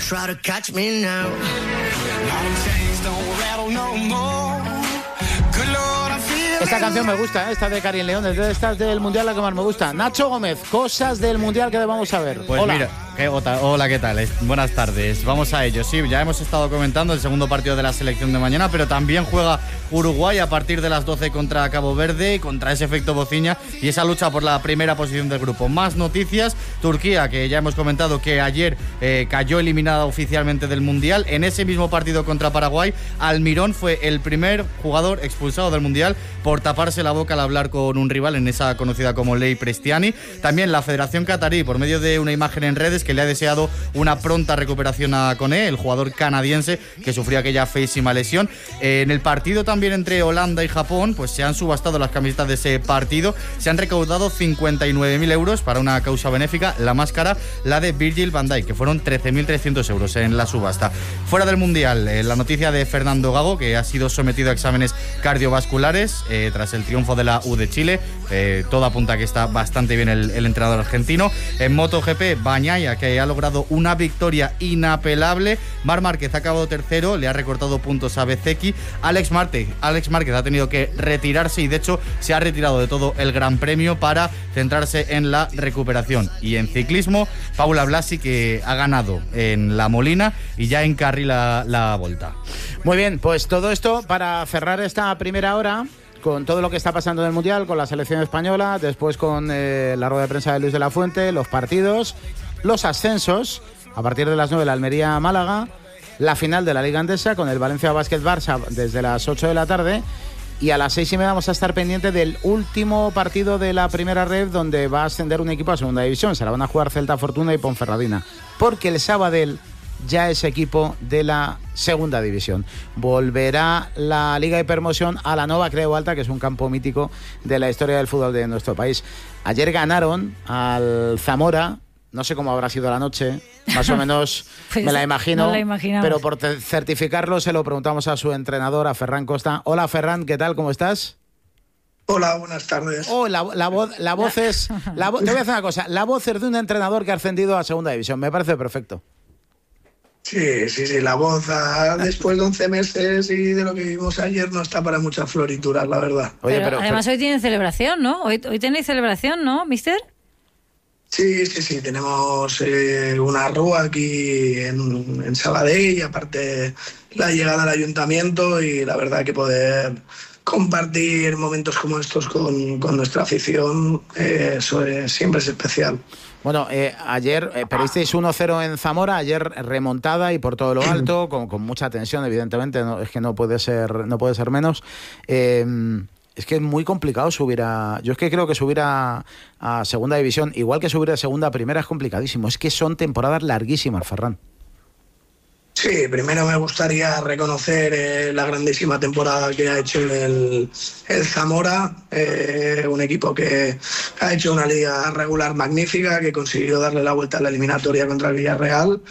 try to catch me now. Long chains don't rattle no more. Good Lord, I feel. Esta canción me gusta, esta de Karin León, esta es del Mundial la que más me gusta. Nacho Gómez, cosas del Mundial que debamos saber. Pues hola. Mira, hola, ¿qué tal? Buenas tardes, vamos a ello. Sí, ya hemos estado comentando el segundo partido de la selección de mañana, pero también juega Uruguay a partir de las 12 contra Cabo Verde, contra ese efecto bociña y esa lucha por la primera posición del grupo. Más noticias, Turquía, que ya hemos comentado que ayer cayó eliminada oficialmente del Mundial. En ese mismo partido contra Paraguay, Almirón fue el primer jugador expulsado del Mundial por taparse la boca al hablar con un rival en esa conocida como Ley Prestiani. También la Federación Catarí, por medio de una imagen en redes, que le ha deseado una pronta recuperación a Koné, el jugador canadiense que sufrió aquella feísima lesión. En el partido también entre Holanda y Japón, pues se han subastado las camisetas de ese partido. Se han recaudado 59.000 euros para una causa benéfica. La más cara, la de Virgil van Dijk, que fueron 13.300 euros en la subasta. Fuera del Mundial, la noticia de Fernando Gago, que ha sido sometido a exámenes cardiovasculares tras el triunfo de la U de Chile. Todo apunta a que está bastante bien el entrenador argentino. En MotoGP, Bagnaia, que ha logrado una victoria inapelable. Marc Márquez ha acabado tercero, le ha recortado puntos a Bezzecchi. Alex Márquez ha tenido que retirarse y de hecho se ha retirado de todo el Gran Premio para centrarse en la recuperación. Y en ciclismo, Paula Blasi, que ha ganado en La Molina y ya encarrila la Volta. Muy bien, pues todo esto para cerrar esta primera hora con todo lo que está pasando en el Mundial, con la selección española, después con la rueda de prensa de Luis de la Fuente, los partidos, los ascensos, a partir de las 9 la Almería-Málaga, la final de la Liga Endesa con el Valencia Basket Barça desde las 8 de la tarde y a las 6:30 vamos a estar pendientes del último partido de la primera red donde va a ascender un equipo a segunda división. Se la van a jugar Celta Fortuna y Ponferradina, porque el Sabadell ya es equipo de la segunda división. Volverá la Liga de Promoción a la Nova Creu Alta, que es un campo mítico de la historia del fútbol de nuestro país. Ayer ganaron al Zamora. No sé cómo habrá sido la noche, más o menos pues me la imagino, no pero por certificarlo se lo preguntamos a su entrenador, a Ferran Costa. Hola Ferran, ¿qué tal? ¿Cómo estás? Hola, buenas tardes. Oh, la voz es... te voy a decir una cosa, la voz es de un entrenador que ha ascendido a segunda división, me parece perfecto. Sí, la voz después de 11 meses y de lo que vimos ayer no está para muchas florituras, la verdad. Oye, pero además hoy tienen celebración, ¿no? Hoy tenéis celebración, ¿no, mister? Sí, tenemos una rúa aquí en Sabadell y aparte la llegada al ayuntamiento y la verdad que poder compartir momentos como estos con nuestra afición, eso siempre es especial. Bueno, ayer perdisteis 1-0 en Zamora, ayer remontada y por todo lo alto, con mucha tensión, evidentemente, es que no puede ser menos. Es que es muy complicado subir a... Yo es que creo que subir a segunda división, igual que subir a segunda a primera, es complicadísimo. Es que son temporadas larguísimas, Ferran. Sí, primero me gustaría reconocer la grandísima temporada que ha hecho el Zamora, un equipo que ha hecho una liga regular magnífica, que consiguió darle la vuelta a la eliminatoria contra el Villarreal.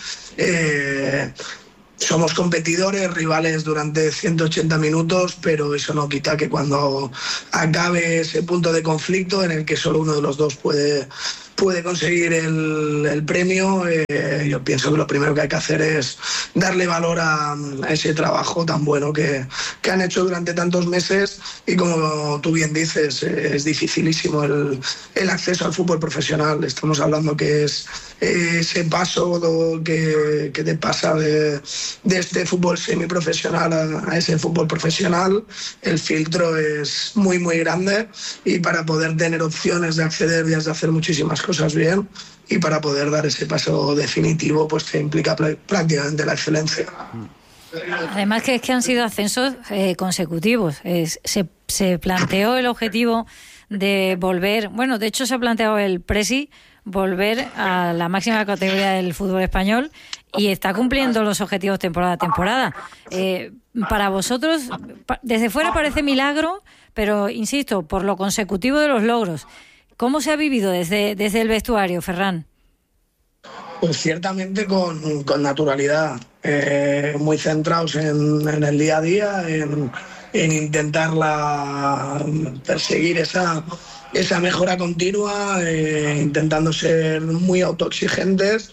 Somos competidores, rivales durante 180 minutos, pero eso no quita que cuando acabe ese punto de conflicto en el que solo uno de los dos puede conseguir el premio, yo pienso que lo primero que hay que hacer es darle valor a ese trabajo tan bueno que han hecho durante tantos meses y como tú bien dices, es dificilísimo el acceso al fútbol profesional. Estamos hablando que es ese paso que te pasa de este fútbol semiprofesional a ese fútbol profesional. El filtro es muy, muy grande y para poder tener opciones de acceder y de hacer muchísimas cosas bien y para poder dar ese paso definitivo pues que implica prácticamente la excelencia. Además que es que han sido ascensos consecutivos. Se planteó el objetivo de volver, bueno, de hecho se ha planteado el Presi volver a la máxima categoría del fútbol español y está cumpliendo los objetivos temporada a temporada. Para vosotros, desde fuera parece milagro, pero insisto, por lo consecutivo de los logros. ¿Cómo se ha vivido desde el vestuario, Ferran? Pues ciertamente con naturalidad, muy centrados en el día a día, en intentar perseguir esa mejora continua, intentando ser muy autoexigentes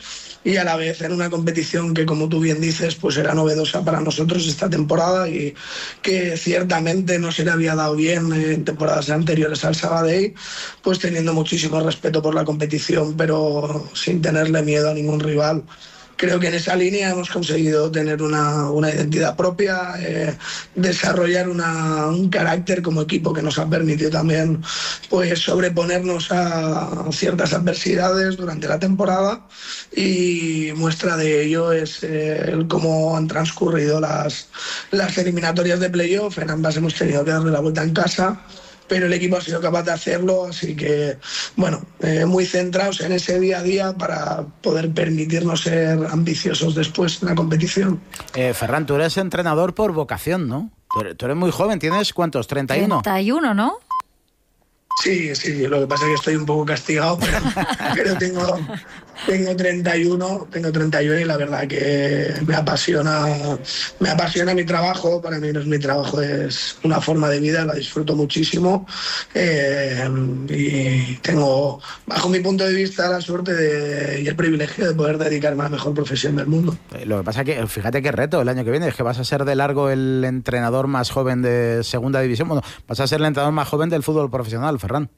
y a la vez en una competición que, como tú bien dices, pues era novedosa para nosotros esta temporada y que ciertamente no se le había dado bien en temporadas anteriores al Sabadell, pues teniendo muchísimo respeto por la competición, pero sin tenerle miedo a ningún rival. Creo que en esa línea hemos conseguido tener una identidad propia, desarrollar un carácter como equipo que nos ha permitido también pues sobreponernos a ciertas adversidades durante la temporada, y muestra de ello es cómo han transcurrido las eliminatorias de playoff. En ambas hemos tenido que darle la vuelta en casa, pero el equipo ha sido capaz de hacerlo, así que, bueno, muy centrados en ese día a día para poder permitirnos ser ambiciosos después en la competición. Ferran, tú eres entrenador por vocación, ¿no? Tú eres muy joven, ¿tienes cuántos? 31. 31, ¿no? Sí, lo que pasa es que estoy un poco castigado, pero tengo 31 y la verdad que me apasiona mi trabajo. Para mí no es mi trabajo, es una forma de vida, la disfruto muchísimo, y tengo, bajo mi punto de vista, la suerte y el privilegio de poder dedicarme a la mejor profesión del mundo. Lo que pasa es que, fíjate qué reto el año que viene, es que vas a ser de largo el entrenador más joven de segunda división. Bueno, vas a ser el entrenador más joven del fútbol profesional, Ferran.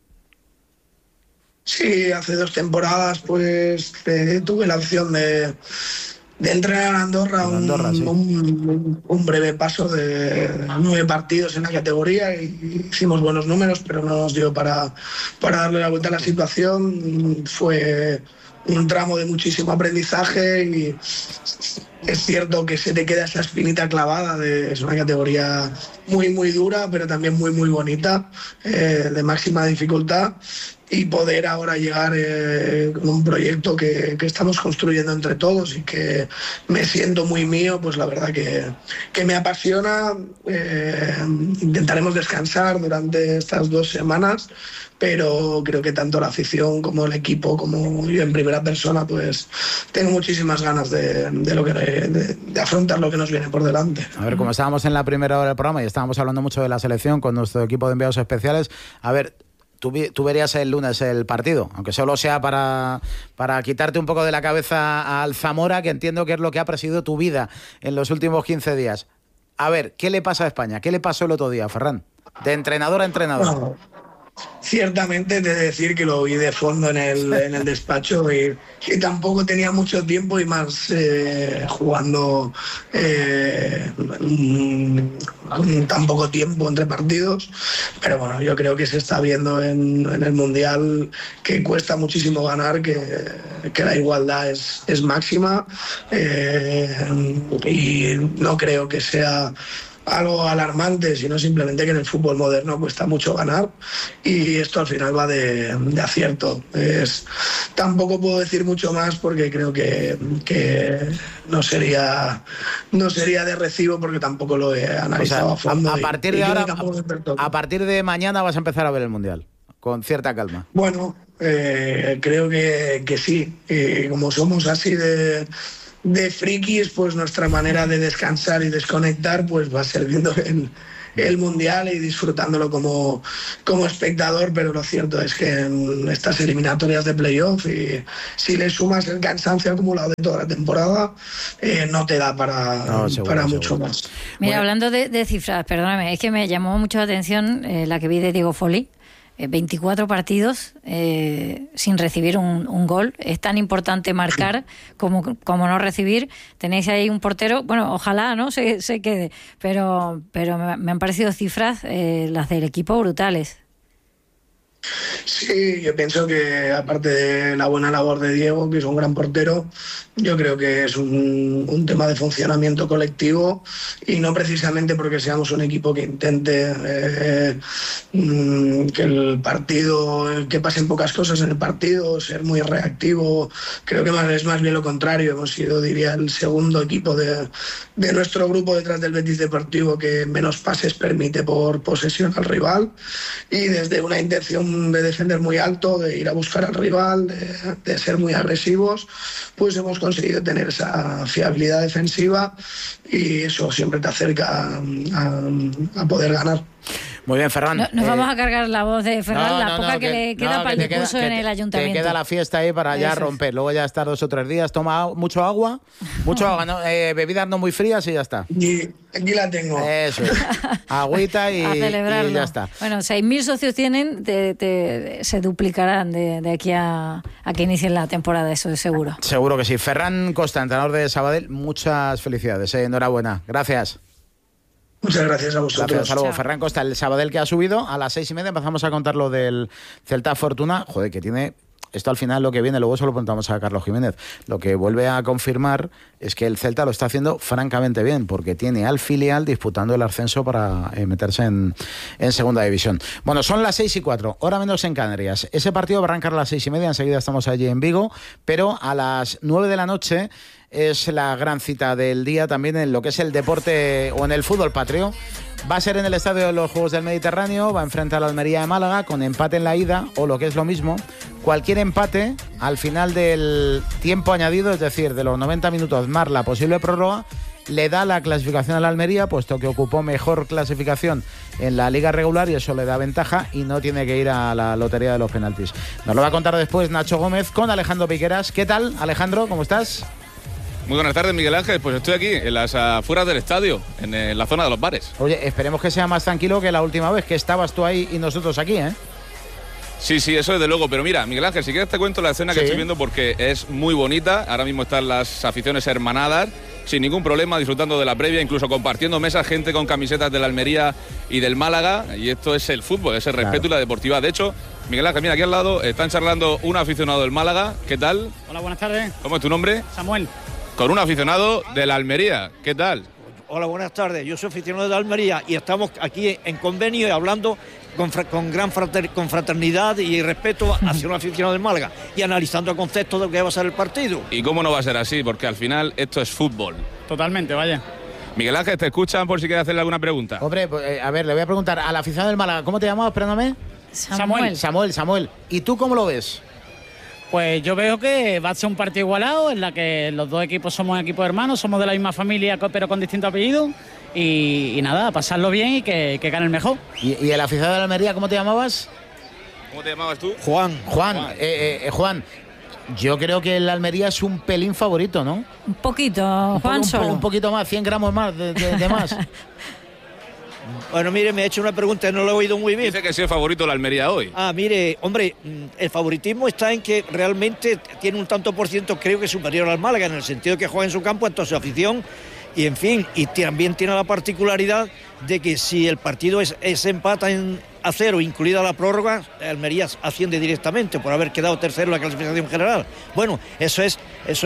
Sí, hace 2 temporadas pues tuve la opción de entrenar a Andorra, sí. un breve paso de 9 partidos en la categoría, y hicimos buenos números, pero no nos dio para darle la vuelta a la situación. Fue un tramo de muchísimo aprendizaje y es cierto que se te queda esa espinita clavada. Es una categoría muy, muy dura, pero también muy, muy bonita, de máxima dificultad. Y poder ahora llegar con un proyecto que estamos construyendo entre todos y que me siento muy mío, pues la verdad que me apasiona. Intentaremos descansar durante estas 2 semanas, pero creo que tanto la afición como el equipo, como yo en primera persona, pues tengo muchísimas ganas de afrontar lo que nos viene por delante. A ver, como estábamos en la primera hora del programa y estábamos hablando mucho de la selección con nuestro equipo de enviados especiales, a ver, tú verías el lunes el partido, aunque solo sea para quitarte un poco de la cabeza al Zamora, que entiendo que es lo que ha presidido tu vida en los últimos 15 días. A ver, ¿qué le pasa a España? ¿Qué le pasó el otro día, Ferran? De entrenador a entrenador. No, ciertamente he de decir que lo vi de fondo en el despacho y tampoco tenía mucho tiempo, y más jugando con tan poco tiempo entre partidos. Pero bueno, yo creo que se está viendo en el Mundial que cuesta muchísimo ganar, que la igualdad es máxima, y no creo que sea algo alarmante, sino simplemente que en el fútbol moderno cuesta mucho ganar, y esto al final va de acierto. Tampoco puedo decir mucho más porque creo que no sería de recibo, porque tampoco lo he analizado, o sea, a fondo. A partir de ahora, a partir de mañana vas a empezar a ver el Mundial con cierta calma. Bueno, creo que sí. Como somos así de frikis, pues nuestra manera de descansar y desconectar pues va a ser viendo el Mundial y disfrutándolo como espectador. Pero lo cierto es que en estas eliminatorias de playoff, y si le sumas el cansancio acumulado de toda la temporada, no te da para mucho más. Mira, hablando de cifras, perdóname, es que me llamó mucho la atención la que vi de Diego Foley. 24 partidos sin recibir un gol. Es tan importante marcar como no recibir. Tenéis ahí un portero, bueno, ojalá no se quede, pero me han parecido cifras las del equipo brutales. Sí, yo pienso que aparte de la buena labor de Diego, que es un gran portero, yo creo que es un tema de funcionamiento colectivo, y no precisamente porque seamos un equipo que intente que el partido, que pasen pocas cosas en el partido, ser muy reactivo. Creo que es más bien lo contrario. Hemos sido, diría, el segundo equipo de nuestro grupo detrás del Betis Deportivo que menos pases permite por posesión al rival, y desde una intención de defender muy alto, de ir a buscar al rival, de ser muy agresivos, pues hemos conseguido tener esa fiabilidad defensiva, y eso siempre te acerca a poder ganar. Muy bien, Ferran. Nos vamos a cargar la voz de Ferran, la poca que le queda para el discurso en el ayuntamiento. Que queda la fiesta ahí para ya romper. Luego ya estar 2 o 3 días. Toma mucho agua, ¿no? Bebidas no muy frías y ya está. Y aquí la tengo. Eso es. Agüita y ya está. Bueno, 6.000 socios tienen, se duplicarán de aquí a que inicien la temporada, eso es seguro. Seguro que sí. Ferran Costa, entrenador de Sabadell, muchas felicidades. Enhorabuena. Gracias. Muchas gracias a vosotros. Gracias, hasta luego. Ferran Costa, el Sabadell que ha subido a las 6:30. Empezamos a contar lo del Celta Fortuna. Joder, que tiene... Esto al final lo que viene, luego se lo preguntamos a Carlos Jiménez. Lo que vuelve a confirmar es que el Celta lo está haciendo francamente bien, porque tiene al filial disputando el ascenso para meterse en segunda división. Bueno, son las 6:04, hora menos en Canarias. Ese partido va a arrancar a las 6:30, enseguida estamos allí en Vigo, pero a las 9 de la noche es la gran cita del día también en lo que es el deporte o en el fútbol patrio. Va a ser en el Estadio de los Juegos del Mediterráneo, va a enfrentar a la Almería de Málaga con empate en la ida, o lo que es lo mismo, cualquier empate al final del tiempo añadido, es decir, de los 90 minutos más la posible prórroga, le da la clasificación a la Almería, puesto que ocupó mejor clasificación en la liga regular y eso le da ventaja y no tiene que ir a la lotería de los penaltis. Nos lo va a contar después Nacho Gómez con Alejandro Piqueras. ¿Qué tal, Alejandro? ¿Cómo estás? Muy buenas tardes, Miguel Ángel. Pues estoy aquí, en las afueras del estadio, en la zona de los bares. Oye, esperemos que sea más tranquilo que la última vez, que estabas tú ahí y nosotros aquí, ¿eh? Sí, eso desde luego. Pero mira, Miguel Ángel, si quieres te cuento la escena que estoy viendo porque es muy bonita. Ahora mismo están las aficiones hermanadas, sin ningún problema, disfrutando de la previa, incluso compartiendo mesas, gente con camisetas de la Almería y del Málaga. Y esto es el fútbol, es el respeto y la deportiva. De hecho, Miguel Ángel, mira, aquí al lado están charlando un aficionado del Málaga. ¿Qué tal? Hola, buenas tardes. ¿Cómo es tu nombre? Samuel. Con un aficionado de la Almería. ¿Qué tal? Hola, buenas tardes. Yo soy aficionado de la Almería y estamos aquí en convenio y hablando con gran fraternidad y respeto hacia un aficionado del Málaga y analizando el concepto de lo que va a ser el partido. ¿Y cómo no va a ser así? Porque al final esto es fútbol. Totalmente, vaya. Miguel Ángel, ¿te escuchan por si quieres hacerle alguna pregunta? Hombre, pues, a ver, le voy a preguntar al aficionado del Málaga. ¿Cómo te llamabas? Perdóname. Samuel. ¿Y tú cómo lo ves? Pues yo veo que va a ser un partido igualado, en la que los dos equipos somos equipos hermanos, somos de la misma familia, pero con distintos apellidos. Y nada, pasarlo bien y que gane el mejor. ¿Y el aficionado de la Almería, cómo te llamabas? ¿Cómo te llamabas tú? Juan, yo creo que el Almería es un pelín favorito, ¿no? Un poquito, Juan, solo. Un poquito más, 100 gramos más de más. Bueno, mire, me ha hecho una pregunta y no lo he oído muy bien. Dice que sí es favorito la Almería hoy. Mire, hombre, el favoritismo está en que realmente tiene un tanto por ciento, creo que superior al Málaga, en el sentido de que juega en su campo, en toda su afición, y en fin, y también tiene la particularidad de que si el partido es empata a 0, incluida la prórroga, Almería asciende directamente por haber quedado tercero en la clasificación general. Bueno, eso es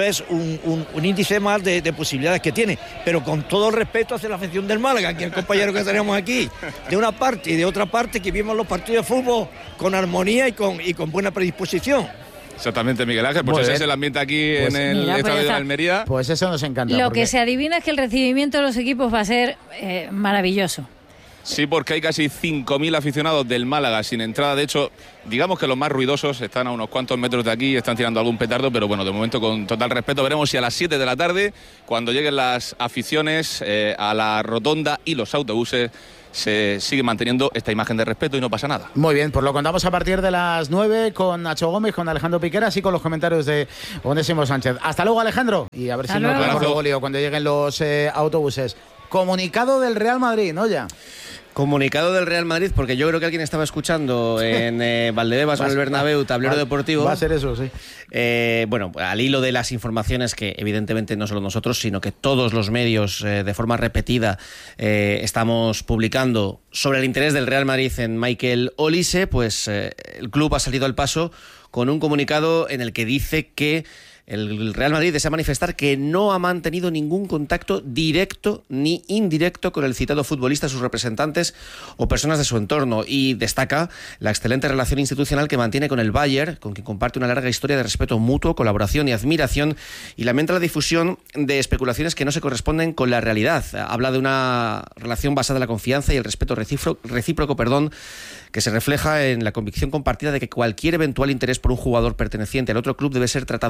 un índice más de posibilidades que tiene, pero con todo el respeto hacia la afición del Málaga, que el compañero que tenemos aquí, de una parte y de otra parte, que vimos los partidos de fútbol con armonía y con buena predisposición. Exactamente, Miguel Ángel, pues ese es el ambiente aquí en el estadio de la Almería. Pues eso nos encanta. Lo que se adivina es que el recibimiento de los equipos va a ser maravilloso. Sí, porque hay casi 5.000 aficionados del Málaga sin entrada. De hecho, digamos que los más ruidosos están a unos cuantos metros de aquí, están tirando algún petardo, pero bueno, de momento con total respeto. Veremos si a las 7 de la tarde, cuando lleguen las aficiones a la rotonda y los autobuses, se sigue manteniendo esta imagen de respeto y no pasa nada. Muy bien, pues lo contamos a partir de las 9 con Nacho Gómez, con Alejandro Piqueras y con los comentarios de Onésimo Sánchez. Hasta luego, Alejandro, y a ver si nos vemos luego, lío, cuando lleguen los autobuses. Comunicado del Real Madrid, ¿no? Ya. Comunicado del Real Madrid, porque yo creo que alguien estaba escuchando en Valdebebas o en el Bernabéu, tablero deportivo. Va a ser eso, sí. Bueno, al hilo de las informaciones que evidentemente no solo nosotros, sino que todos los medios de forma repetida estamos publicando sobre el interés del Real Madrid en Michael Olise, pues el club ha salido al paso con un comunicado en el que dice que el Real Madrid desea manifestar que no ha mantenido ningún contacto directo ni indirecto con el citado futbolista, sus representantes o personas de su entorno, y destaca la excelente relación institucional que mantiene con el Bayern, con quien comparte una larga historia de respeto mutuo, colaboración y admiración, y lamenta la difusión de especulaciones que no se corresponden con la realidad. Habla de una relación basada en la confianza y el respeto recíproco, que se refleja en la convicción compartida de que cualquier eventual interés por un jugador perteneciente al otro club debe ser tratado en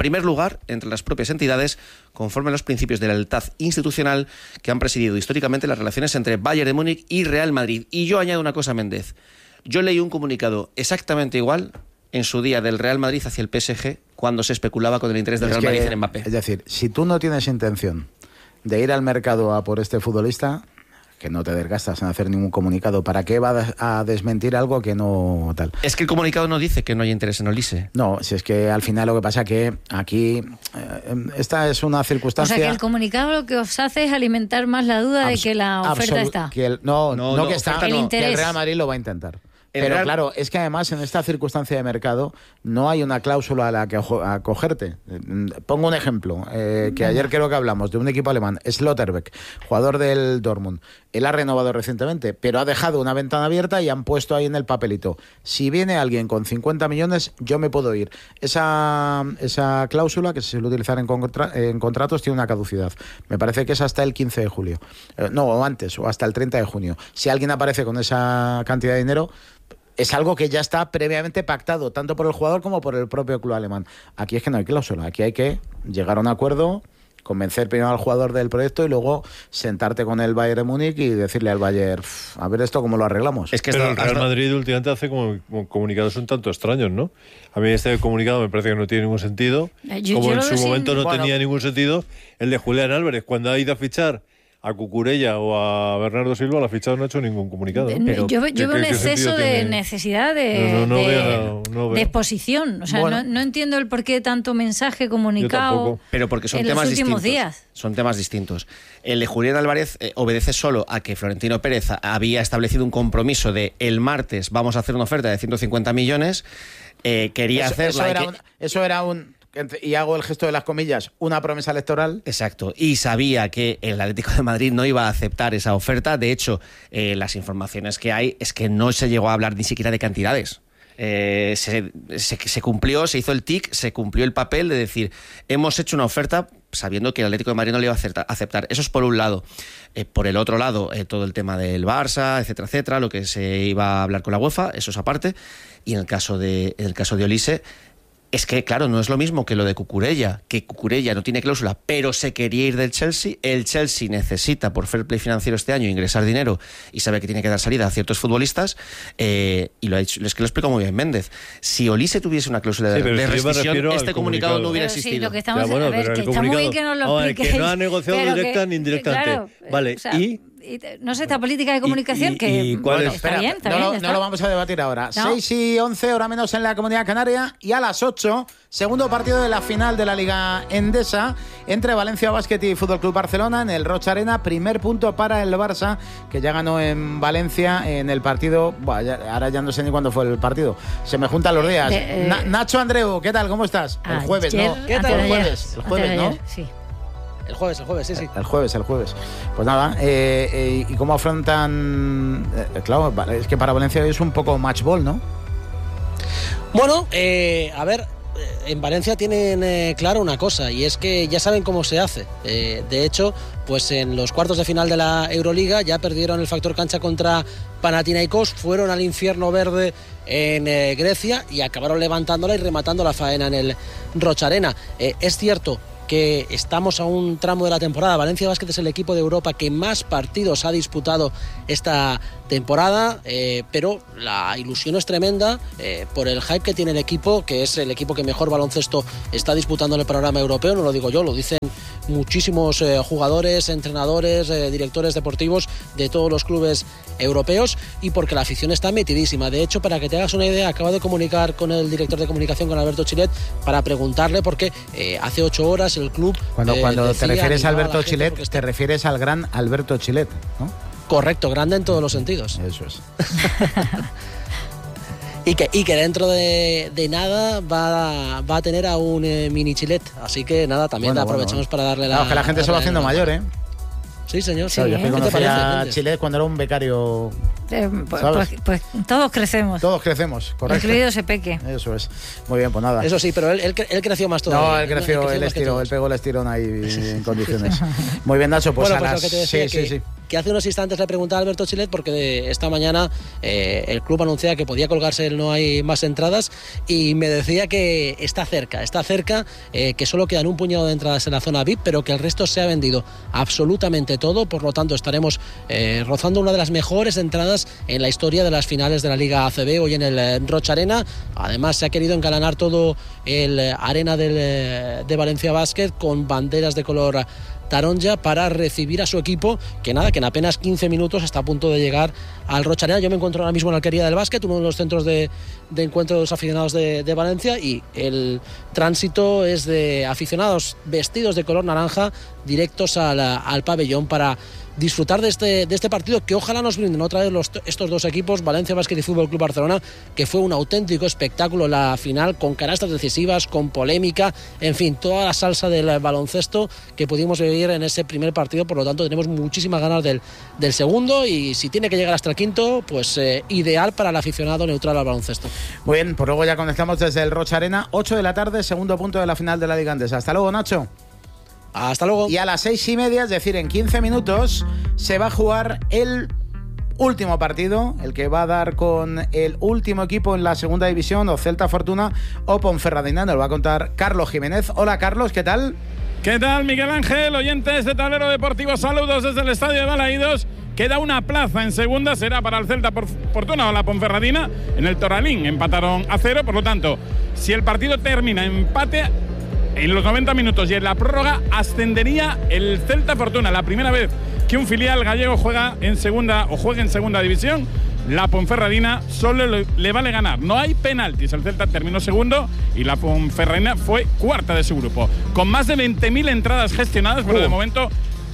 primer lugar, entre las propias entidades, conforme a los principios de lealtad institucional que han presidido históricamente las relaciones entre Bayern de Múnich y Real Madrid. Y yo añado una cosa, Méndez. Yo leí un comunicado exactamente igual en su día del Real Madrid hacia el PSG cuando se especulaba con el interés del Real Madrid en Mbappé. Es decir, si tú no tienes intención de ir al mercado a por este futbolista, que no te desgastas en hacer ningún comunicado. ¿Para qué va a desmentir algo que no tal? Es que el comunicado no dice que no hay interés en Olise. No, si es que al final lo que pasa es que aquí esta es una circunstancia... O sea, que el comunicado lo que os hace es alimentar más la duda de que la oferta está. Que no que está, que el Real Madrid lo va a intentar. Pero claro, es que además en esta circunstancia de mercado no hay una cláusula a la que acogerte. Pongo un ejemplo, que ayer creo que hablamos de un equipo alemán, Slotterbeck, jugador del Dortmund. Él ha renovado recientemente, pero ha dejado una ventana abierta y han puesto ahí en el papelito: si viene alguien con 50 millones, yo me puedo ir. Esa cláusula, que se suele utilizar en contratos, tiene una caducidad. Me parece que es hasta el 15 de julio. No, o antes, o hasta el 30 de junio. Si alguien aparece con esa cantidad de dinero, es algo que ya está previamente pactado, tanto por el jugador como por el propio club alemán. Aquí es que no hay cláusula, aquí hay que llegar a un acuerdo, convencer primero al jugador del proyecto y luego sentarte con el Bayern de Múnich y decirle al Bayern: a ver esto cómo lo arreglamos. Es que pero el Real Madrid últimamente hace como comunicados un tanto extraños, ¿no? A mí este comunicado me parece que no tiene ningún sentido. Como en su momento no tenía ningún sentido el de Julián Álvarez, cuando ha ido a fichar a Cucurella o a Bernardo Silva, la fichado no ha hecho ningún comunicado. Pero yo veo un exceso de necesidad de exposición. O sea, no entiendo el por qué tanto mensaje comunicado. Pero porque son en temas los últimos distintos. Días. Son temas distintos. El de Julián Álvarez obedece solo a que Florentino Pérez había establecido un compromiso de el martes vamos a hacer una oferta de 150 millones. Quería hacerla. Eso era un... Y hago el gesto de las comillas, una promesa electoral. Exacto, y sabía que el Atlético de Madrid no iba a aceptar esa oferta. De hecho, las informaciones que hay es que no se llegó a hablar ni siquiera de cantidades. Se cumplió, se hizo el tic, se cumplió el papel de decir: hemos hecho una oferta sabiendo que el Atlético de Madrid no le iba a aceptar. Eso es por un lado. Por el otro lado, todo el tema del Barça, etcétera, etcétera, lo que se iba a hablar con la UEFA, eso es aparte. Y en el caso de Olise, es que, claro, no es lo mismo que lo de Cucurella, que Cucurella no tiene cláusula, pero se quería ir del Chelsea. El Chelsea necesita, por fair play financiero este año, ingresar dinero y sabe que tiene que dar salida a ciertos futbolistas. Y lo ha dicho, es que lo explico muy bien Méndez. Si Olise tuviese una cláusula de rescisión, este comunicado no hubiera existido. Sí, lo que estamos a ver, que está muy bien que nos lo expliquéis. Que no ha negociado directa ni indirectamente. Claro, vale, o sea, no sé, esta política de comunicación que ¿cuál es? Está bien. No lo vamos a debatir ahora. ¿No? 6:11, hora menos en la Comunidad Canaria, y a las 8, segundo partido de la final de la Liga Endesa entre Valencia Basket y Fútbol Club Barcelona en el Roig Arena. Primer punto para el Barça, que ya ganó en Valencia en el partido. Ahora ya no sé ni cuándo fue el partido. Se me juntan los días. Nacho Andreu, ¿qué tal? ¿Cómo estás? El jueves, ¿no? ¿Qué tal? El jueves, ¿no? Sí. El jueves, sí. El jueves. Pues nada, ¿y cómo afrontan? Claro, es que para Valencia es un poco match ball, ¿no? Bueno, a ver, en Valencia tienen claro una cosa, y es que ya saben cómo se hace. De hecho, pues en los cuartos de final de la Euroliga ya perdieron el factor cancha contra Panathinaikos, fueron al infierno verde en Grecia y acabaron levantándola y rematando la faena en el Roig Arena. Es cierto que estamos a un tramo de la temporada. Valencia Basket es el equipo de Europa que más partidos ha disputado esta temporada, pero la ilusión es tremenda por el hype que tiene el equipo, que es el equipo que mejor baloncesto está disputando en el panorama europeo. No lo digo yo, lo dicen muchísimos jugadores, entrenadores, directores deportivos de todos los clubes europeos, y porque la afición está metidísima. De hecho, para que te hagas una idea, acabo de comunicar con el director de comunicación, con Alberto Chilet, para preguntarle, porque hace 8 horas el club... Cuando te refieres a Alberto Chilet, te refieres al gran Alberto Chilet, ¿no? Correcto, grande en todos los sentidos. Eso es. Y que dentro de nada va a tener a un mini Chilet. Así que nada, también aprovechamos para darle la... Claro, que la gente se va haciendo mayor, ¿eh? Sí, señor. Claro, yo conocí a Chilet cuando era un becario Pues todos crecemos. Todos crecemos, correcto. Incluido ese peque. Eso es. Muy bien, pues nada. Eso sí, pero él creció más todavía. No, él creció, él pegó el estirón ahí en condiciones. Muy bien, Nacho, pues bueno, pues lo que te decía, sí. Que hace unos instantes le preguntaba a Alberto Chilet porque esta mañana el club anunciaba que podía colgarse el no hay más entradas y me decía que está cerca, que solo quedan un puñado de entradas en la zona VIP, pero que el resto se ha vendido absolutamente todo, por lo tanto estaremos rozando una de las mejores entradas en la historia de las finales de la Liga ACB hoy en el Rocha Arena. Además se ha querido engalanar todo el arena de Valencia Basket con banderas de color taronja para recibir a su equipo, que en apenas 15 minutos está a punto de llegar al Rocha Arena. Yo me encuentro ahora mismo en la Alquería del Básquet, uno de los centros de encuentro de los aficionados de Valencia, y el tránsito es de aficionados vestidos de color naranja directos al pabellón para disfrutar de este partido, que ojalá nos brinden otra vez estos dos equipos, Valencia Basket y Fútbol Club Barcelona, que fue un auténtico espectáculo la final, con canastas decisivas, con polémica, en fin, toda la salsa del baloncesto que pudimos vivir en ese primer partido. Por lo tanto tenemos muchísimas ganas del segundo, y si tiene que llegar hasta el quinto, pues ideal para el aficionado neutral al baloncesto. Muy bien, pues luego ya conectamos desde el Rocha Arena, 8 de la tarde, segundo punto de la final de la Liga Andesa. Hasta luego, Nacho. Hasta luego. Y a las 6:30, es decir, en 15 minutos, se va a jugar el último partido, el que va a dar con el último equipo en la segunda división, o Celta Fortuna o Ponferradina. Nos lo va a contar Carlos Jiménez. Hola, Carlos, ¿qué tal? ¿Qué tal, Miguel Ángel? Oyentes de Tablero Deportivo, saludos desde el Estadio de Balaídos. Queda una plaza en segunda, será para el Celta Fortuna o la Ponferradina. En el Toralín empataron a 0, por lo tanto, si el partido termina empate en los 90 minutos y en la prórroga, ascendería el Celta Fortuna. La primera vez que un filial gallego juega en segunda división. La Ponferradina solo le vale ganar. No hay penaltis. El Celta terminó segundo y la Ponferradina fue cuarta de su grupo. Con más de 20.000 entradas gestionadas, pero de momento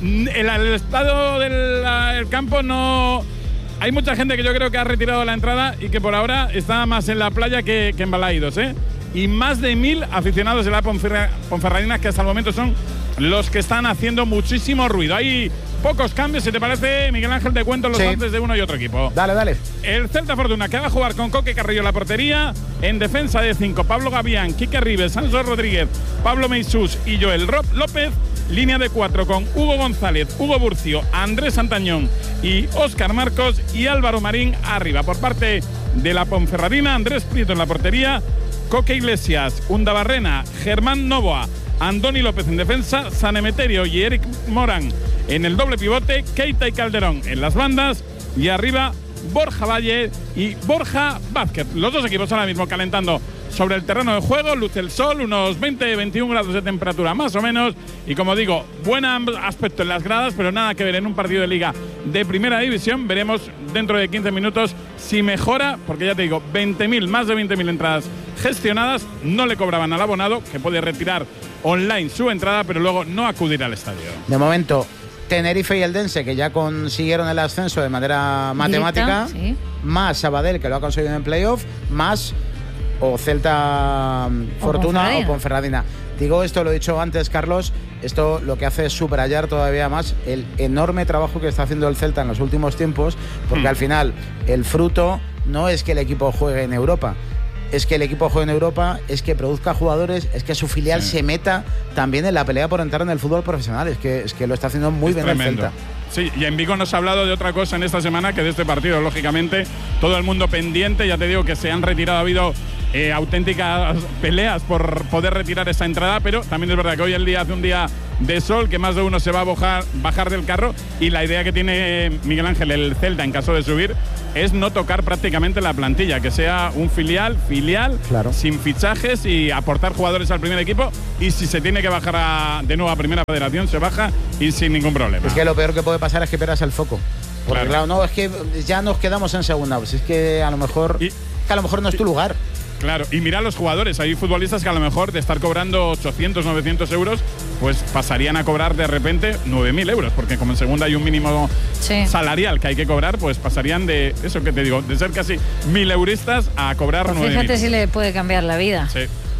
el estado del campo no... Hay mucha gente que yo creo que ha retirado la entrada y que por ahora está más en la playa que en Balaídos, y más de 1.000 aficionados de la Ponferradina, que hasta el momento son los que están haciendo muchísimo ruido. Hay pocos cambios, si te parece, Miguel Ángel, te cuento los antes de uno y otro equipo. Dale. El Celta Fortuna, que va a jugar con Coque Carrillo en la portería, en defensa de 5, Pablo Gavián, Quique Ribes, Sanso Rodríguez, Pablo Meisús y Joel López. Línea de 4 con Hugo González, Hugo Burcio, Andrés Santañón y Óscar Marcos, y Álvaro Marín arriba. Por parte de la Ponferradina, Andrés Prieto en la portería, Coque Iglesias, Undabarrena, Germán Novoa, Andoni López en defensa, San Emeterio y Eric Morán en el doble pivote, Keita y Calderón en las bandas, y arriba Borja Valle y Borja Vázquez. Los dos equipos ahora mismo calentando sobre el terreno de juego, luce el sol, unos 20-21 grados de temperatura más o menos, y como digo, buen aspecto en las gradas, pero nada que ver en un partido de liga de primera división. Veremos dentro de 15 minutos si mejora, porque ya te digo, más de 20.000 entradas gestionadas. No le cobraban al abonado, que puede retirar online su entrada, pero luego no acudir al estadio. De momento, Tenerife y Eldense, que ya consiguieron el ascenso de manera matemática, más Sabadell, que lo ha conseguido en playoff, más o Celta Fortuna o Ponferradina. Digo esto, lo he dicho antes, Carlos, esto lo que hace es subrayar todavía más el enorme trabajo que está haciendo el Celta en los últimos tiempos, porque al final el fruto no es que el equipo juegue en Europa, es que el equipo juegue en Europa, es que produzca jugadores, es que su filial se meta también en la pelea por entrar en el fútbol profesional. Es que lo está haciendo muy bien el Celta. Sí, y en Vigo nos ha hablado de otra cosa en esta semana, que de este partido, lógicamente, todo el mundo pendiente. Ya te digo que se han retirado, ha habido auténticas peleas por poder retirar esa entrada, pero también es verdad que hoy el día hace un día de sol, que más de uno se va a bajar del carro, y la idea que tiene Miguel Ángel, el Celta, en caso de subir, es no tocar prácticamente la plantilla, que sea un filial, claro, sin fichajes, y aportar jugadores al primer equipo, y si se tiene que bajar de nuevo a Primera Federación, se baja y sin ningún problema. Es que lo peor que puede pasar es que pierdas el foco. Porque claro, no, es que ya nos quedamos en segunda, pues es que a lo mejor no es tu lugar. Claro, y mira los jugadores, hay futbolistas que a lo mejor de estar cobrando 800, 900 euros, pues pasarían a cobrar de repente 9.000 euros, porque como en segunda hay un mínimo salarial que hay que cobrar, pues pasarían de, eso que te digo, de ser casi 1.000 euristas a cobrar 9.000. Fíjate si le puede cambiar la vida. Sí.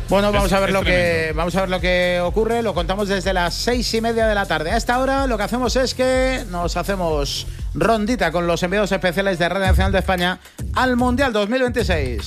Bueno, vamos a ver lo que ocurre. Lo contamos desde las 6:30 de la tarde. A esta hora lo que hacemos es que nos hacemos rondita con los enviados especiales de Radio Nacional de España al Mundial 2026.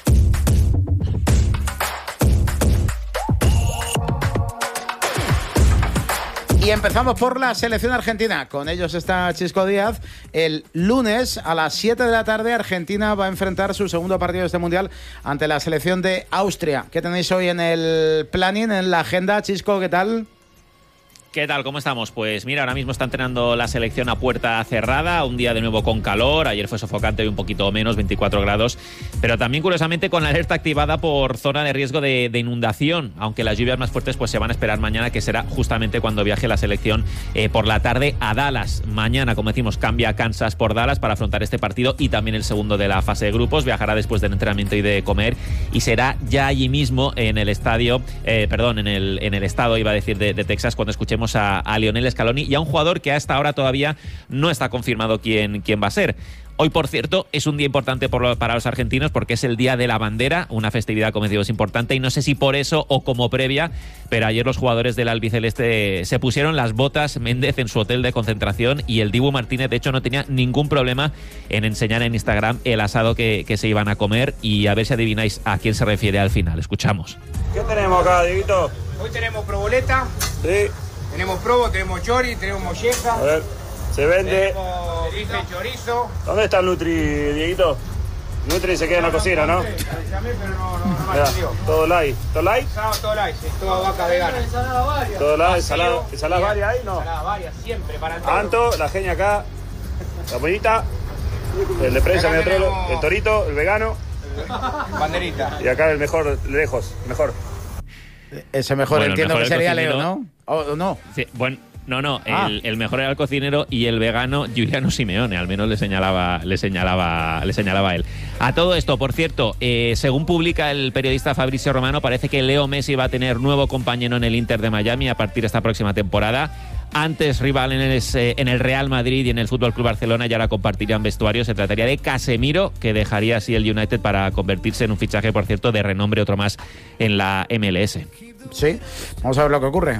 Y empezamos por la selección argentina. Con ellos está Chisco Díaz. El lunes a las 7 de la tarde Argentina va a enfrentar su segundo partido de este Mundial ante la selección de Austria. ¿Qué tenéis hoy en el planning, en la agenda? Chisco, ¿qué tal? ¿Qué tal? ¿Cómo estamos? Pues mira, ahora mismo está entrenando la selección a puerta cerrada, un día de nuevo con calor, ayer fue sofocante y un poquito menos, 24 grados, pero también curiosamente con la alerta activada por zona de riesgo de inundación, aunque las lluvias más fuertes pues se van a esperar mañana, que será justamente cuando viaje la selección por la tarde a Dallas. Mañana, como decimos, cambia a Kansas por Dallas para afrontar este partido y también el segundo de la fase de grupos, viajará después del entrenamiento y de comer y será ya allí mismo en el estadio, en el estado, iba a decir, de Texas, cuando escuchemos a Lionel Scaloni y a un jugador que hasta ahora todavía no está confirmado quién va a ser. Hoy, por cierto, es un día importante para los argentinos porque es el Día de la Bandera, una festividad, como decimos, importante, y no sé si por eso o como previa, pero ayer los jugadores del albiceleste se pusieron las botas, Méndez en su hotel de concentración, y el Dibu Martínez, de hecho, no tenía ningún problema en enseñar en Instagram el asado que se iban a comer, y a ver si adivináis a quién se refiere al final. Escuchamos. ¿Qué tenemos acá, Dieguito? Hoy tenemos proboleta. Sí. Tenemos probo, tenemos chori, tenemos molleja. A ver, se vende. Tenemos bife, chorizo. ¿Dónde está el Nutri, Dieguito? Nutri se queda en la cocina, ¿no? Mirá, todo light. ¿Todo light? Todo light, sí, toda vaca vegana. Todo light, ensaladas varias ahí, ¿no? Ensaladas varias, siempre, para el todo. Anto, la genia acá, la pollita, el de prensa, el torito, el vegano. Banderita. Y acá el mejor, lejos, mejor. Ese mejor, bueno, entiendo que sería Leo, ¿no? ¿O no? Sí, bueno, no. El mejor era el cocinero y el vegano Giuliano Simeone, al menos le señalaba a él. A todo esto, por cierto, según publica el periodista Fabrizio Romano, parece que Leo Messi va a tener nuevo compañero en el Inter de Miami a partir de esta próxima temporada. Antes rival en el Real Madrid y en el FC Barcelona, y ahora compartirían vestuario. Se trataría de Casemiro, que dejaría así el United para convertirse en un fichaje, por cierto, de renombre, otro más en la MLS. Sí, vamos a ver lo que ocurre.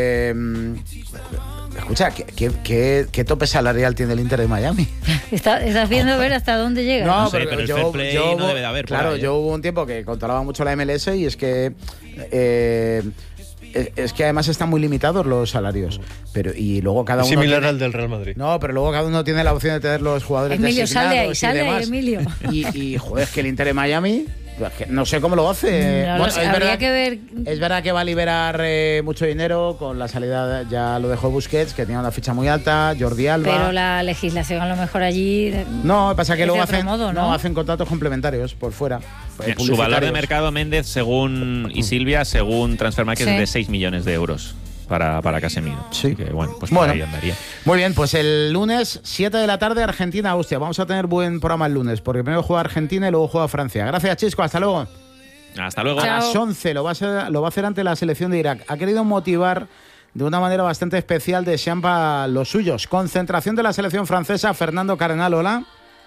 Escucha, ¿qué tope salarial tiene el Inter de Miami? ¿Estás viendo a ver hasta dónde llega? No sé, pero el fair play no debe de haber. Claro, ahí, yo hubo un tiempo que controlaba mucho la MLS y es que además están muy limitados los salarios. Y luego cada uno. Similar al del Real Madrid. No, pero luego cada uno tiene la opción de tener los jugadores designados. Sale ahí, Emilio. Y joder, es que el Inter de Miami. No sé cómo lo hace. No, habría que ver. Es verdad que va a liberar mucho dinero con la salida, ya lo dejó Busquets, que tenía una ficha muy alta, Jordi Alba. Pero la legislación a lo mejor allí. No, pasa que luego hacen contratos complementarios por fuera. Su valor de mercado, Méndez, según según Transfermarkt, es de 6 millones de euros. Para Casemiro. Sí. Que, pues por ahí andaría. Muy bien, pues el lunes, 7 de la tarde, Argentina-Austria. Vamos a tener buen programa el lunes, porque primero juega Argentina y luego juega Francia. Gracias, Chisco. Hasta luego. Hasta luego. A las 11 lo va a hacer ante la selección de Irak. Ha querido motivar de una manera bastante especial de para los suyos. Concentración de la selección francesa. Fernando Cardenal, hola.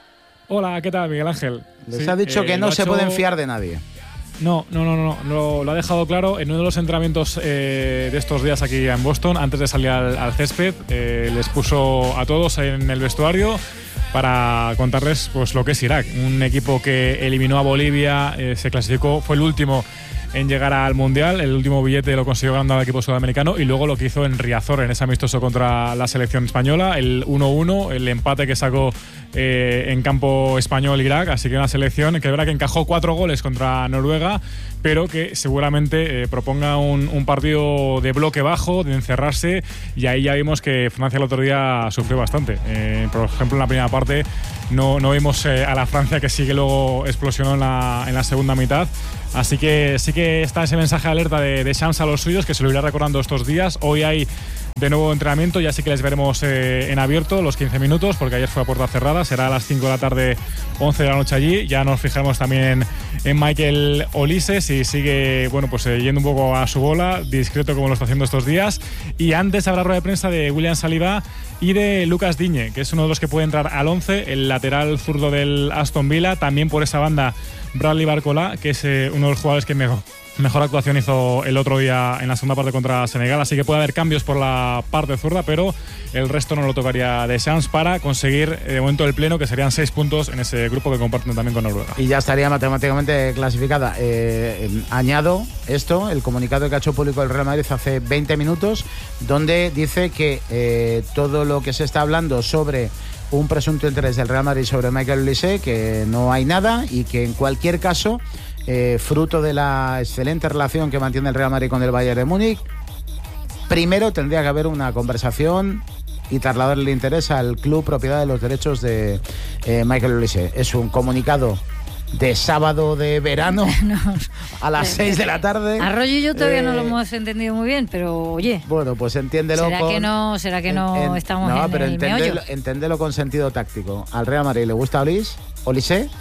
Hola, ¿qué tal, Miguel Ángel? Les ha dicho que no se pueden fiar de nadie. No. Lo ha dejado claro en uno de los entrenamientos de estos días aquí en Boston, antes de salir al césped. Les puso a todos en el vestuario para contarles pues lo que es Irak. Un equipo que eliminó a Bolivia, se clasificó, fue el último en llegar al Mundial. El último billete lo consiguió ganando al equipo sudamericano, y luego lo que hizo en Riazor, en ese amistoso contra la selección española, el 1-1, el empate que sacó en campo español Irak. Así que una selección que es verdad que encajó 4 goles contra Noruega, pero que seguramente proponga un partido de bloque bajo, de encerrarse, y ahí ya vimos que Francia el otro día sufrió bastante. Por ejemplo, en la primera parte no vimos a la Francia que sí que luego explosionó en la segunda mitad. Así que sí que está ese mensaje de alerta de Shams a los suyos, que se lo irá recordando estos días. Hoy hay de nuevo entrenamiento, ya sí que les veremos en abierto los 15 minutos, porque ayer fue a puerta cerrada. Será a las 5 de la tarde, 11 de la noche allí. Ya nos fijaremos también en Michael Olise, si sigue yendo un poco a su bola, discreto como lo está haciendo estos días. Y antes habrá rueda de prensa de William Saliba y de Lucas Digne, que es uno de los que puede entrar al 11, el lateral zurdo del Aston Villa. También por esa banda Bradley Barcola, que es uno de los jugadores que Mejor actuación hizo el otro día en la segunda parte contra Senegal, así que puede haber cambios por la parte zurda, pero el resto no lo tocaría Deschamps para conseguir de momento el pleno, que serían 6 puntos en ese grupo que comparten también con Noruega. Y ya estaría matemáticamente clasificada. Añado esto, el comunicado que ha hecho público el Real Madrid hace 20 minutos, donde dice que todo lo que se está hablando sobre un presunto interés del Real Madrid sobre Michael Olise, que no hay nada y que en cualquier caso, fruto de la excelente relación que mantiene el Real Madrid con el Bayern de Múnich, primero tendría que haber una conversación y trasladarle el interés al club propiedad de los derechos de Michael Olise. Es un comunicado de sábado de verano a las 6 de la tarde. Arroyo y yo todavía no lo hemos entendido muy bien, pero oye. Bueno, pues entiéndelo. ¿Será que no estamos en el meollo? Enténdelo con sentido táctico. Al Real Madrid le gusta Olise,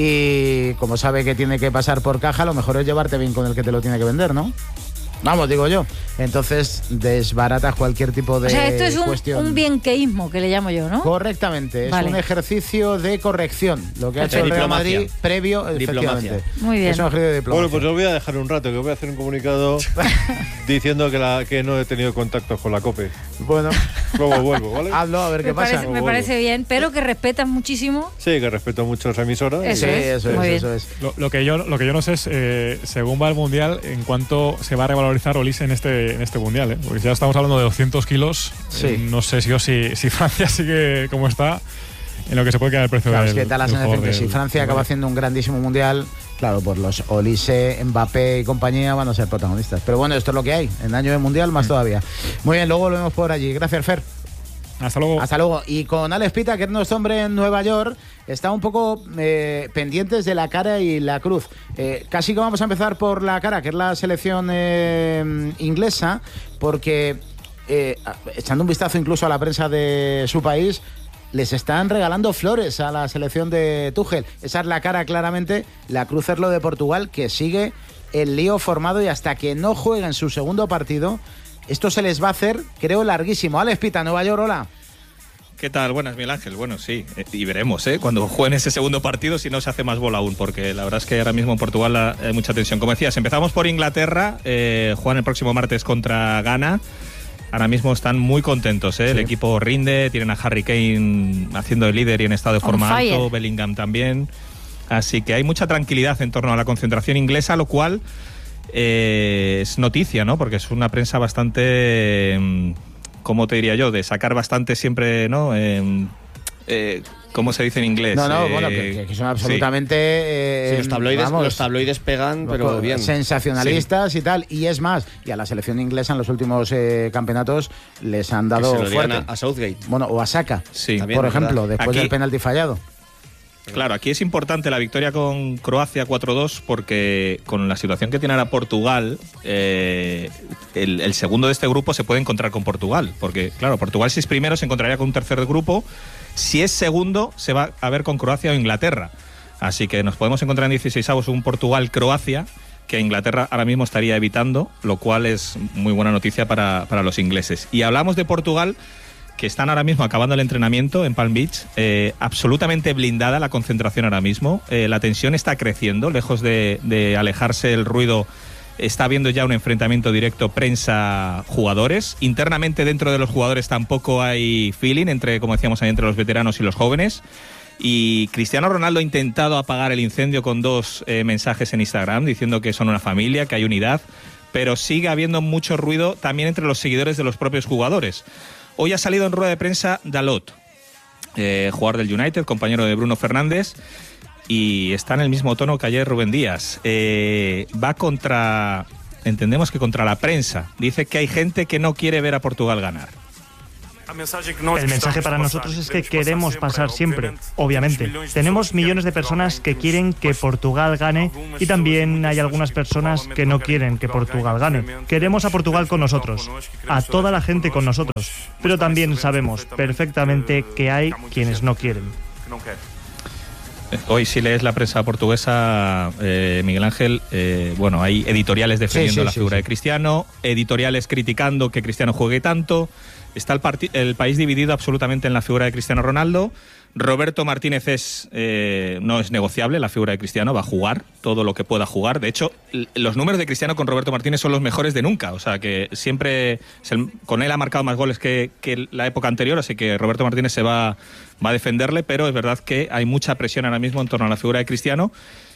y como sabe que tiene que pasar por caja, lo mejor es llevarte bien con el que te lo tiene que vender, ¿no? Vamos, digo yo. Entonces desbaratas cualquier tipo de cuestión. O sea, esto es un bienqueísmo, que le llamo yo, ¿no? Correctamente, es un ejercicio de corrección, lo que ha hecho el Real Madrid previo, efectivamente. Muy bien. Es un ejercicio de diplomacia. Bueno, pues lo voy a dejar un rato, que voy a hacer un comunicado diciendo que no he tenido contactos con la COPE. Bueno, luego vuelvo, ¿vale? Hazlo, a ver qué pasa. Me parece bien, pero que respetas muchísimo. Sí, que respeto mucho las emisoras. Eso es. Lo que yo no sé es, según va el Mundial, en cuánto se va a revalorizar Olise en este Mundial, ¿eh? Porque ya estamos hablando de 200 kilos. Sí. No sé si Francia sigue como está, en lo que se puede quedar el precio claro, del, es que da la sensación que si Francia acaba vale. haciendo un grandísimo Mundial, claro, pues los Olise, Mbappé y compañía van a ser protagonistas. Pero bueno, esto es lo que hay. En año de Mundial más todavía. Muy bien, luego volvemos por allí. Gracias, Fer. Hasta luego. Hasta luego. Y con Alex Pita, que es nuestro hombre en Nueva York, está un poco pendientes de la cara y la cruz. Casi que vamos a empezar por la cara, que es la selección inglesa, porque echando un vistazo incluso a la prensa de su país, les están regalando flores a la selección de Tuchel. Esa es la cara claramente. La cruz es lo de Portugal, que sigue el lío formado, y hasta que no jueguen su segundo partido, esto se les va a hacer, creo, larguísimo. Alex Pita, Nueva York, hola. ¿Qué tal? Buenas, Miguel Ángel. Bueno, sí, y veremos, cuando jueguen ese segundo partido, si no se hace más bola aún, porque la verdad es que ahora mismo en Portugal hay mucha tensión. Como decías, empezamos por Inglaterra, juegan el próximo martes contra Ghana. Ahora mismo están muy contentos, Sí. El equipo rinde, tienen a Harry Kane haciendo de líder y en estado de forma alto, Bellingham también. Así que hay mucha tranquilidad en torno a la concentración inglesa, lo cual es noticia, ¿no? Porque es una prensa bastante, ¿cómo te diría yo? De sacar bastante siempre, ¿no? ¿Cómo se dice en inglés? Bueno, que son absolutamente... Sí, los tabloides pegan, pero bien. Sensacionalistas y tal. Y es más, y a la selección inglesa en los últimos campeonatos les han dado que se lo fuerte. a Southgate. Bueno, o a Saka, sí, por ejemplo, después aquí, del penalti fallado. Claro, aquí es importante la victoria con Croacia 4-2, porque con la situación que tiene ahora Portugal, el segundo de este grupo se puede encontrar con Portugal, porque claro, Portugal si es primero se encontraría con un tercer grupo, si es segundo se va a ver con Croacia o Inglaterra, así que nos podemos encontrar en 16avos un Portugal-Croacia que Inglaterra ahora mismo estaría evitando, lo cual es muy buena noticia para los ingleses. Y hablamos de Portugal, que están ahora mismo acabando el entrenamiento en Palm Beach, absolutamente blindada la concentración ahora mismo, la tensión está creciendo, lejos de alejarse el ruido, está habiendo ya un enfrentamiento directo prensa-jugadores, internamente dentro de los jugadores tampoco hay feeling, como decíamos ahí, entre los veteranos y los jóvenes, y Cristiano Ronaldo ha intentado apagar el incendio con 2 mensajes en Instagram, diciendo que son una familia, que hay unidad, pero sigue habiendo mucho ruido también entre los seguidores de los propios jugadores. Hoy ha salido en rueda de prensa Dalot, jugador del United, compañero de Bruno Fernández, y está en el mismo tono que ayer Rubén Díaz. Va entendemos que contra la prensa. Dice que hay gente que no quiere ver a Portugal ganar. El mensaje para nosotros es que queremos pasar siempre, obviamente. Tenemos millones de personas que quieren que Portugal gane y también hay algunas personas que no quieren que Portugal gane. Queremos a Portugal con nosotros, a toda la gente con nosotros, pero también sabemos perfectamente que hay quienes no quieren. Hoy si lees la prensa portuguesa, Miguel Ángel, hay editoriales defendiendo la figura de Cristiano, editoriales criticando que Cristiano juegue tanto, está el país dividido absolutamente en la figura de Cristiano Ronaldo. Roberto Martínez no es negociable, la figura de Cristiano va a jugar todo lo que pueda jugar. De hecho, los números de Cristiano con Roberto Martínez son los mejores de nunca. O sea, que siempre con él ha marcado más goles que la época anterior, así que Roberto Martínez se va a defenderle, pero es verdad que hay mucha presión ahora mismo en torno a la figura de Cristiano.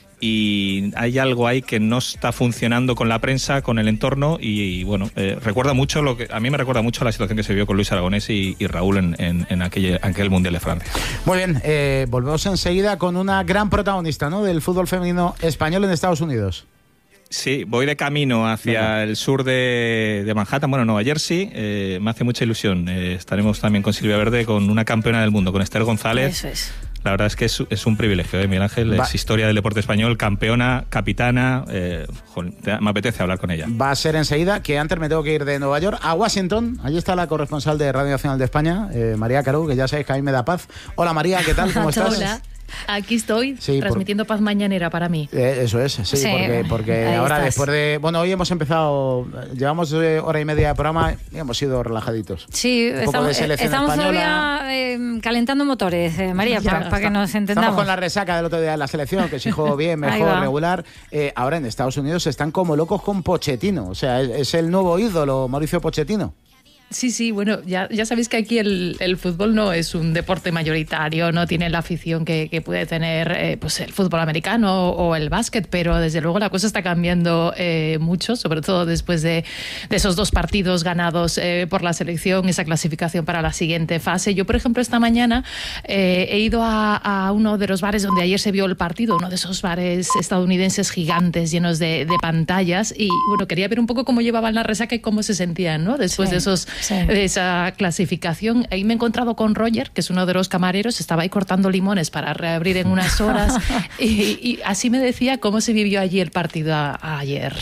Y hay algo ahí que no está funcionando con la prensa, con el entorno, y bueno, recuerda mucho a mí me recuerda mucho a la situación que se vio con Luis Aragonés y Raúl en aquel Mundial de Francia. Muy bien, volvemos enseguida con una gran protagonista, ¿no?, del fútbol femenino español en Estados Unidos. Sí, voy de camino hacia el sur de Manhattan, bueno, Nueva Jersey. Me hace mucha ilusión. Estaremos también con Silvia Verde, con una campeona del mundo, con Esther González. Eso es. La verdad es que es un privilegio, Miguel Ángel. Es historia del deporte español, campeona, capitana. Me apetece hablar con ella. Va a ser enseguida, que antes me tengo que ir de Nueva York a Washington. Allí está la corresponsal de Radio Nacional de España, María Carú, que ya sabéis que a mí me da paz. Hola María, ¿qué tal? ¿Cómo estás? Hola. Aquí estoy, transmitiendo paz mañanera para mí. Eso es, sí. Porque ahora estás. Después de... Bueno, hoy hemos empezado, llevamos hora y media de programa y hemos ido relajaditos. Sí, estamos todavía calentando motores, María, para que nos entendamos. Estamos con la resaca del otro día de la selección, que si jugó bien, mejor, regular. Ahora en Estados Unidos están como locos con Pochettino, o sea, es el nuevo ídolo, Mauricio Pochettino. Sí, bueno, ya sabéis que aquí el fútbol no es un deporte mayoritario, no tiene la afición que puede tener pues el fútbol americano o el básquet, pero desde luego la cosa está cambiando mucho, sobre todo después de esos 2 partidos ganados por la selección, esa clasificación para la siguiente fase. Yo, por ejemplo, esta mañana he ido a uno de los bares donde ayer se vio el partido, uno de esos bares estadounidenses gigantes llenos de pantallas, y bueno, quería ver un poco cómo llevaban la resaca y cómo se sentían, ¿no?, después de esa clasificación. Ahí me he encontrado con Roger, que es uno de los camareros, estaba ahí cortando limones para reabrir en unas horas y así me decía cómo se vivió allí el partido ayer.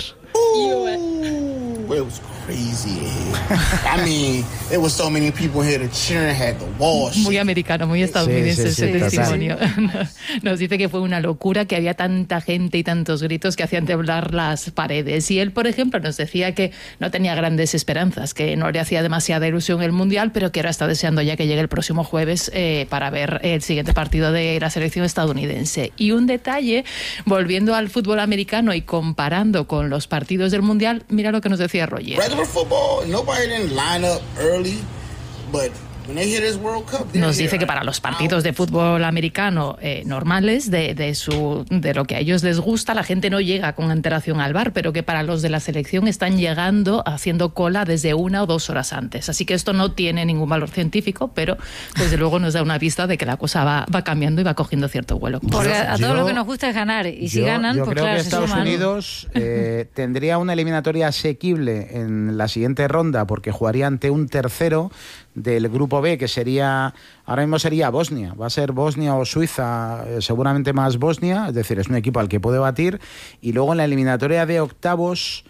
It was crazy. I mean, there was so many people here that cheering, had the wall. Muy americano, muy estadounidense ese testimonio. Nos dice que fue una locura, que había tanta gente y tantos gritos que hacían temblar las paredes. Y él, por ejemplo, nos decía que no tenía grandes esperanzas, que no le hacía demasiada ilusión el Mundial, pero que ahora está deseando ya que llegue el próximo jueves para ver el siguiente partido de la selección estadounidense. Y un detalle, volviendo al fútbol americano y comparando con los partidos del Mundial, mira lo que nos decía Roger. Regular football, nobody didn't line up early, but nos dice que para los partidos de fútbol americano normales, de lo que a ellos les gusta, la gente no llega con antelación al bar, pero que para los de la selección están llegando haciendo cola desde 1 o 2 horas antes. Así que esto no tiene ningún valor científico, pero desde luego nos da una pista de que la cosa va cambiando y va cogiendo cierto vuelo. Porque a todos lo que nos gusta es ganar, y si ganan, yo pues creo claro, que Estados Unidos tendría una eliminatoria asequible en la siguiente ronda, porque jugaría ante un tercero del grupo B, que ahora mismo sería Bosnia. Va a ser Bosnia o Suiza, seguramente más Bosnia, es decir, es un equipo al que puede batir. Y luego en la eliminatoria de octavos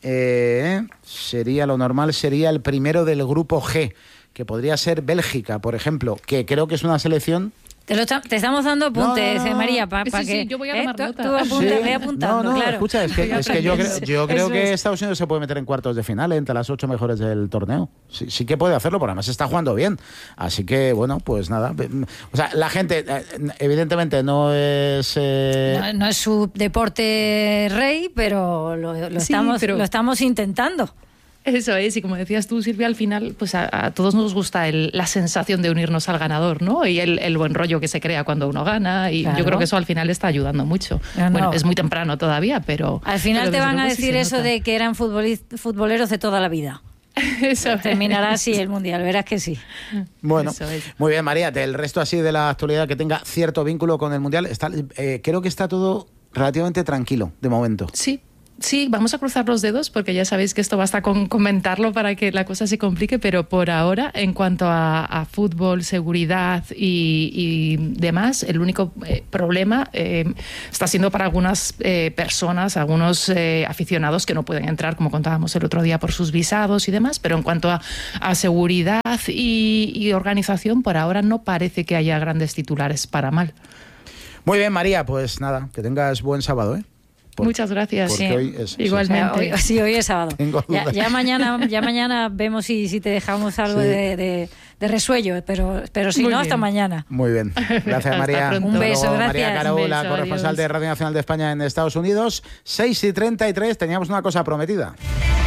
lo normal sería el primero del grupo G, que podría ser Bélgica, por ejemplo, que creo que es una selección... Te estamos dando apuntes, María, para que... yo voy a tomar nota. Tú ve apuntando, claro. Escucha, es que yo creo que Estados Unidos se puede meter en cuartos de final entre las 8 mejores del torneo. Sí que puede hacerlo, porque además está jugando bien. Así que, bueno, pues nada. O sea, la gente, evidentemente, no es... No es su deporte rey, pero lo estamos intentando. Eso es, y como decías tú, Silvia, al final pues a todos nos gusta la sensación de unirnos al ganador, ¿no? Y el buen rollo que se crea cuando uno gana, y yo creo que eso al final está ayudando mucho. Bueno, es muy temprano todavía, pero... Al final te van a decir eso de que eran futboleros de toda la vida. Eso terminará así el Mundial, verás que sí. Bueno, muy bien, María, del resto así de la actualidad que tenga cierto vínculo con el Mundial, creo que está todo relativamente tranquilo, de momento. Sí, vamos a cruzar los dedos, porque ya sabéis que esto basta con comentarlo para que la cosa se complique, pero por ahora, en cuanto a fútbol, seguridad y demás, el único problema está siendo para algunas personas, algunos aficionados que no pueden entrar, como contábamos el otro día, por sus visados y demás, pero en cuanto a seguridad y organización, por ahora no parece que haya grandes titulares para mal. Muy bien, María, pues nada, que tengas buen sábado, Muchas gracias. Porque hoy es igualmente. Hoy es sábado. Ya mañana vemos si te dejamos algo de resuello, pero si no, hasta mañana. Muy bien. Gracias, María. Un beso, gracias. María Caro, la corresponsal de Radio Nacional de España en Estados Unidos. 6:33, teníamos una cosa prometida.